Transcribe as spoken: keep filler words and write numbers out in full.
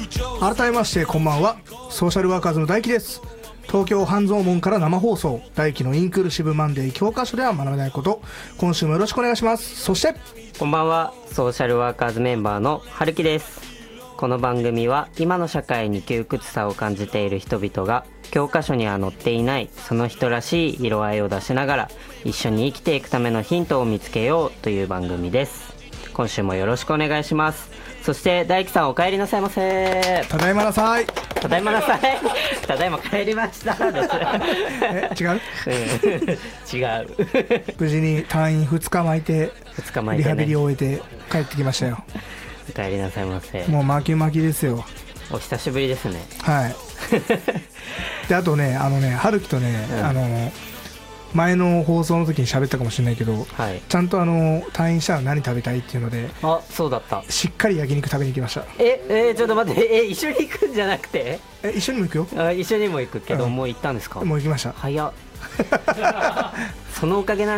改めましてこんばんは。ソーシャルワーカーズの大輝です。東京半蔵門から生放送、大輝のインクルーシブマンデー教科書では学べないこと、今週もよろしくお願いします。そしてこんばんは、ソーシャルワーカーズメンバーの春樹です。この番組は今の社会に窮屈さを感じている人々が教科書には載っていないその人らしい色合いを出しながら一緒に生きていくためのヒントを見つけようという番組です。今週もよろしくお願いします。そして大輝さん、お帰りなさいませ。 ただいまなさい。 ただいまなさい。ただいま帰りましたえ違う、うん、 違う無事に退院ふつか巻いてふつか巻いて、ね、 リハビリを終えて帰ってきましたよ。 お帰りなさいませ。 もう巻き巻きですよ。 お久しぶりですね。 はいであとね、あのね、春樹とね、うん、あの前の放送の時に喋ったかもしれないけど、はい、ちゃんとあの退院したら何食べたいっていうので、 あ、そうだった。 しっかり焼肉食べに行きました。 え、えー、ちょっと待って、え、一緒に行くんじゃなくて？ え、一緒にも行くよ。 あ、一緒にも行くけど、うん、もう行ったんですか？ もう行きました。 早っそのおかげなん